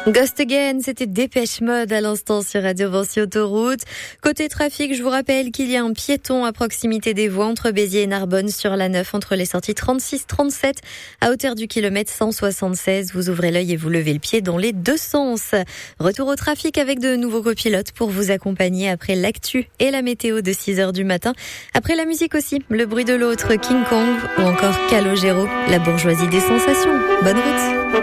Ghost Again, c'était Dépêche Mode à l'instant sur Radio Vancy Autoroute. Côté trafic, je vous rappelle qu'il y a un piéton à proximité des voies entre Béziers et Narbonne sur la 9 entre les sorties 36-37 à hauteur du kilomètre 176. Vous ouvrez l'œil et vous levez le pied dans les deux sens. Retour au trafic avec de nouveaux copilotes pour vous accompagner après l'actu et la météo de 6h du matin. Après la musique aussi, le bruit de l'autre, King Kong ou encore Calogero, la bourgeoisie des sensations. Bonne route.